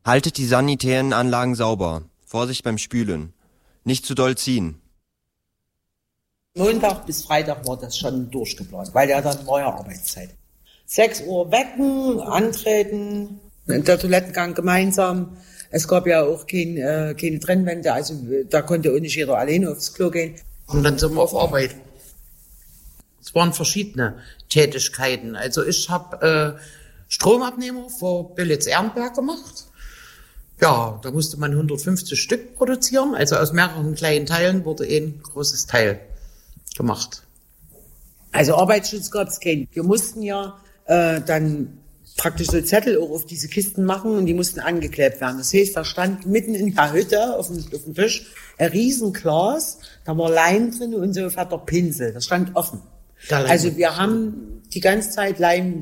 Haltet die sanitären Anlagen sauber. Vorsicht beim Spülen. Nicht zu doll ziehen. Montag bis Freitag war das schon durchgeplant, weil ja dann war ja Arbeitszeit. 6 Uhr wecken, antreten, der Toilettengang gemeinsam. Es gab ja auch keine Trennwände, also da konnte auch nicht jeder alleine aufs Klo gehen. Und dann sind wir auf Arbeit. Es waren verschiedene Tätigkeiten. Also ich habe Stromabnehmer vor Billitz-Ehrenberg gemacht. Ja, da musste man 150 Stück produzieren. Also aus mehreren kleinen Teilen wurde ein großes Teil gemacht. Also Arbeitsschutz gab es keinen. Wir mussten ja dann praktisch so Zettel auch auf diese Kisten machen und die mussten angeklebt werden. Das heißt, da stand mitten in der Hütte auf dem Tisch ein Riesenglas, da war Leim drin und so fetter Pinsel. Das stand offen. Also wir haben die ganze Zeit Leim